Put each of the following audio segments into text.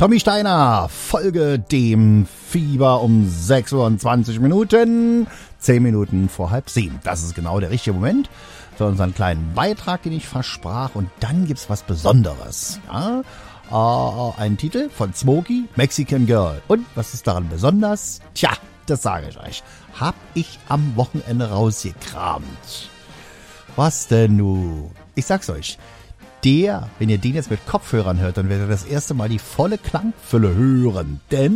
Tommy Steiner, folge dem Fieber um 6:20 Uhr, 10 Minuten vor 6:30. Das ist genau der richtige Moment für unseren kleinen Beitrag, den ich versprach. Und dann gibt's was Besonderes. Ja? Ein Titel von Smokey, Mexican Girl. Und was ist daran besonders? Tja, das sage ich euch. Hab ich am Wochenende rausgekramt. Was denn nu? Ich sag's euch. Wenn ihr den jetzt mit Kopfhörern hört, dann werdet ihr das erste Mal die volle Klangfülle hören. Denn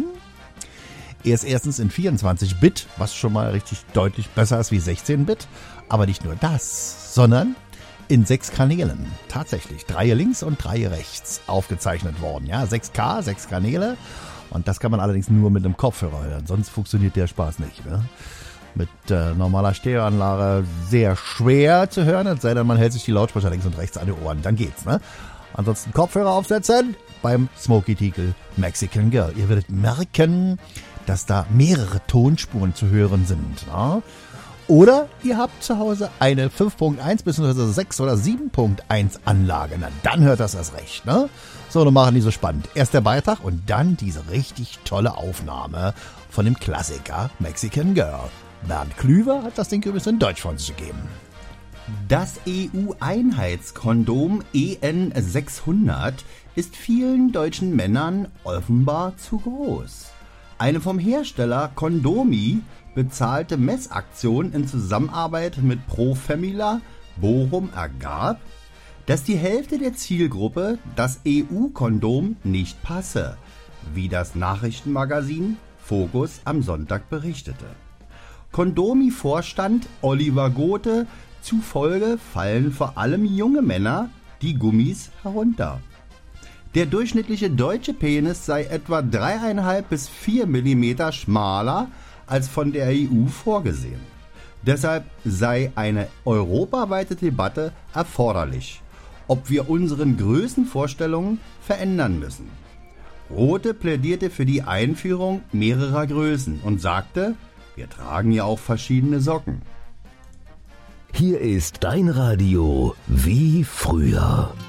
er ist erstens in 24-Bit, was schon mal richtig deutlich besser ist wie 16-Bit. Aber nicht nur das, sondern in 6 Kanälen. Tatsächlich. 3 links und 3 rechts aufgezeichnet worden. Ja, 6K, 6 Kanäle. Und das kann man allerdings nur mit einem Kopfhörer hören. Sonst funktioniert der Spaß nicht. Ne? Mit normaler Stereoanlage sehr schwer zu hören, es sei denn, man hält sich die Lautsprecher links und rechts an die Ohren, dann geht's, ne? Ansonsten Kopfhörer aufsetzen beim Smokey-Titel Mexican Girl. Ihr werdet merken, dass da mehrere Tonspuren zu hören sind, ne? Oder ihr habt zu Hause eine 5.1 bzw. 6 oder 7.1 Anlage, na dann hört das erst recht, ne? So, dann machen die so spannend. Erst der Beitrag und dann diese richtig tolle Aufnahme von dem Klassiker Mexican Girl. Bernd Klüver hat das Ding übrigens in Deutsch von sich gegeben. Das EU-Einheitskondom EN600 ist vielen deutschen Männern offenbar zu groß. Eine vom Hersteller Condomi bezahlte Messaktion in Zusammenarbeit mit Profemila Bochum ergab, dass die Hälfte der Zielgruppe das EU-Kondom nicht passe, wie das Nachrichtenmagazin Focus am Sonntag berichtete. Condomi-Vorstand Oliver Gothe zufolge fallen vor allem junge Männer die Gummis herunter. Der durchschnittliche deutsche Penis sei etwa 3,5 bis 4 mm schmaler als von der EU vorgesehen. Deshalb sei eine europaweite Debatte erforderlich, ob wir unseren Größenvorstellungen verändern müssen. Gothe plädierte für die Einführung mehrerer Größen und sagte, wir tragen ja auch verschiedene Socken. Hier ist dein Radio wie früher.